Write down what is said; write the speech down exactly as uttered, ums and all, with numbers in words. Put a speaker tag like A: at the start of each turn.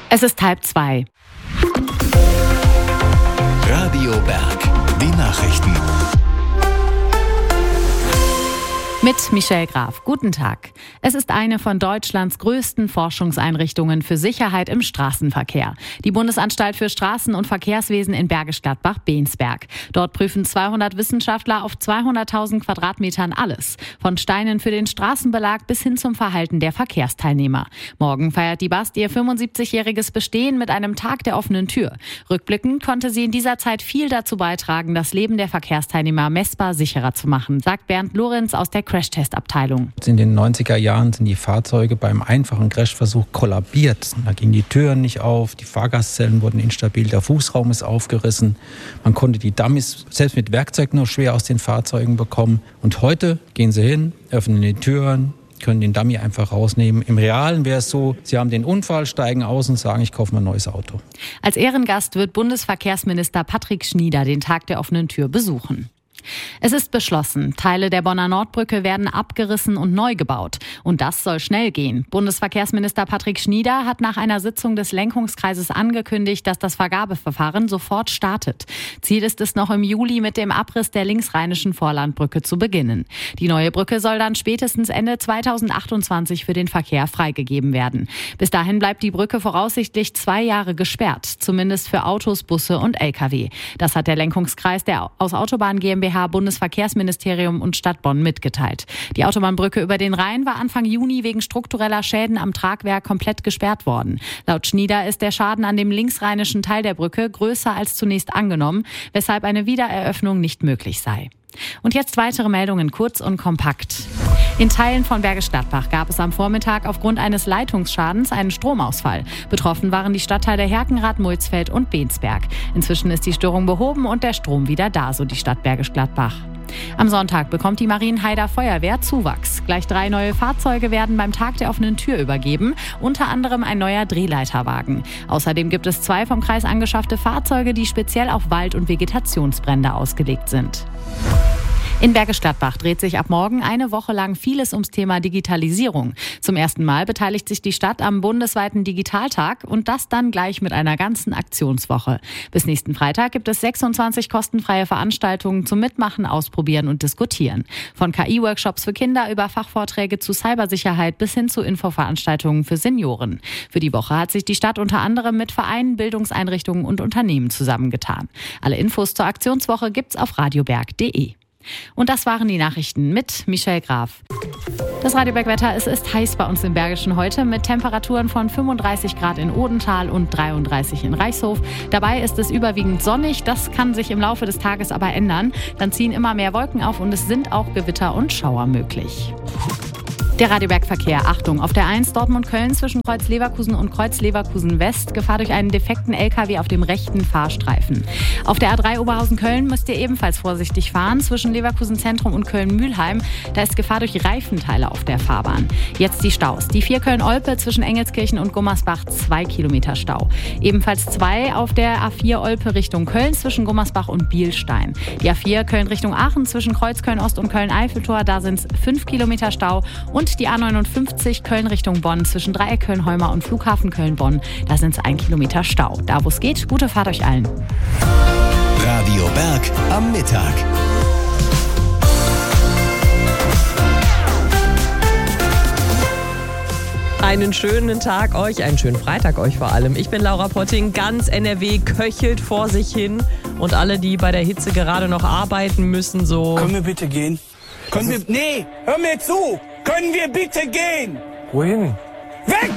A: Es ist halb zwei.
B: Radio Berg, die Nachrichten.
A: Mit Michelle Graf. Guten Tag. Es ist eine von Deutschlands größten Forschungseinrichtungen für Sicherheit im Straßenverkehr. Die Bundesanstalt für Straßen- und Verkehrswesen in Bergisch Gladbach-Bensberg. Dort prüfen zweihundert Wissenschaftler auf zweihunderttausend Quadratmetern alles. Von Steinen für den Straßenbelag bis hin zum Verhalten der Verkehrsteilnehmer. Morgen feiert die B A S T ihr fünfundsiebzigjähriges Bestehen mit einem Tag der offenen Tür. Rückblickend konnte sie in dieser Zeit viel dazu beitragen, das Leben der Verkehrsteilnehmer messbar sicherer zu machen, sagt Bernd Lorenz aus der Crashtest-Abteilung.
C: In den neunziger Jahren sind die Fahrzeuge beim einfachen Crashversuch kollabiert. Da gingen die Türen nicht auf, die Fahrgastzellen wurden instabil, der Fußraum ist aufgerissen. Man konnte die Dummies selbst mit Werkzeug nur schwer aus den Fahrzeugen bekommen. Und heute gehen sie hin, öffnen die Türen, können den Dummy einfach rausnehmen. Im Realen wäre es so, sie haben den Unfall, steigen aus und sagen, ich kaufe mir ein neues Auto.
A: Als Ehrengast wird Bundesverkehrsminister Patrick Schnieder den Tag der offenen Tür besuchen. Es ist beschlossen, Teile der Bonner Nordbrücke werden abgerissen und neu gebaut. Und das soll schnell gehen. Bundesverkehrsminister Patrick Schnieder hat nach einer Sitzung des Lenkungskreises angekündigt, dass das Vergabeverfahren sofort startet. Ziel ist es noch im Juli mit dem Abriss der linksrheinischen Vorlandbrücke zu beginnen. Die neue Brücke soll dann spätestens Ende zweitausendachtundzwanzig für den Verkehr freigegeben werden. Bis dahin bleibt die Brücke voraussichtlich zwei Jahre gesperrt, zumindest für Autos, Busse und L K W. Das hat der Lenkungskreis der aus Autobahn GmbH, Bundesverkehrsministerium und Stadt Bonn mitgeteilt. Die Autobahnbrücke über den Rhein war Anfang Juni wegen struktureller Schäden am Tragwerk komplett gesperrt worden. Laut Schnieder ist der Schaden an dem linksrheinischen Teil der Brücke größer als zunächst angenommen, weshalb eine Wiedereröffnung nicht möglich sei. Und jetzt weitere Meldungen kurz und kompakt. In Teilen von Bergisch Gladbach gab es am Vormittag aufgrund eines Leitungsschadens einen Stromausfall. Betroffen waren die Stadtteile Herkenrath, Mulsfeld und Bensberg. Inzwischen ist die Störung behoben und der Strom wieder da, so die Stadt Bergisch Gladbach. Am Sonntag bekommt die Marienheider Feuerwehr Zuwachs. Gleich drei neue Fahrzeuge werden beim Tag der offenen Tür übergeben, unter anderem ein neuer Drehleiterwagen. Außerdem gibt es zwei vom Kreis angeschaffte Fahrzeuge, die speziell auf Wald- und Vegetationsbrände ausgelegt sind. In Bergisch Gladbach dreht sich ab morgen eine Woche lang vieles ums Thema Digitalisierung. Zum ersten Mal beteiligt sich die Stadt am bundesweiten Digitaltag und das dann gleich mit einer ganzen Aktionswoche. Bis nächsten Freitag gibt es sechsundzwanzig kostenfreie Veranstaltungen zum Mitmachen, Ausprobieren und Diskutieren. Von K I-Workshops für Kinder über Fachvorträge zu Cybersicherheit bis hin zu Infoveranstaltungen für Senioren. Für die Woche hat sich die Stadt unter anderem mit Vereinen, Bildungseinrichtungen und Unternehmen zusammengetan. Alle Infos zur Aktionswoche gibt's auf radioberg punkt de. Und das waren die Nachrichten mit Michelle Graf. Das Radioberg-Wetter, es ist heiß bei uns im Bergischen heute mit Temperaturen von fünfunddreißig Grad in Odenthal und dreiunddreißig in Reichshof. Dabei ist es überwiegend sonnig, das kann sich im Laufe des Tages aber ändern. Dann ziehen immer mehr Wolken auf und es sind auch Gewitter und Schauer möglich. Der Radioberg-Verkehr, Achtung, auf der eins Dortmund-Köln zwischen Kreuz Leverkusen und Kreuz Leverkusen-West, Gefahr durch einen defekten L K W auf dem rechten Fahrstreifen. Auf der A drei Oberhausen-Köln müsst ihr ebenfalls vorsichtig fahren, zwischen Leverkusen-Zentrum und Köln-Mühlheim, da ist Gefahr durch Reifenteile auf der Fahrbahn. Jetzt die Staus, die vier Köln-Olpe zwischen Engelskirchen und Gummersbach, zwei Kilometer Stau. Ebenfalls zwei auf der A vier Olpe Richtung Köln zwischen Gummersbach und Bielstein. Die A vier Köln Richtung Aachen zwischen Kreuz Köln-Ost und Köln-Eiffeltor, da sind es fünf Kilometer Stau. Und die A neunundfünfzig Köln Richtung Bonn zwischen Dreieck Köln-Heuma und Flughafen Köln-Bonn. Da sind es ein Kilometer Stau. Da wo es geht, gute Fahrt euch allen.
B: Radio Berg am Mittag.
D: Einen schönen Tag euch, einen schönen Freitag euch vor allem. Ich bin Laura Potting, ganz N R W köchelt vor sich hin. Und alle, die bei der Hitze gerade noch arbeiten müssen, so...
E: Können wir bitte gehen? Können wir... Nee, hör mir zu! Können wir bitte gehen?
F: Wohin?
E: Weg!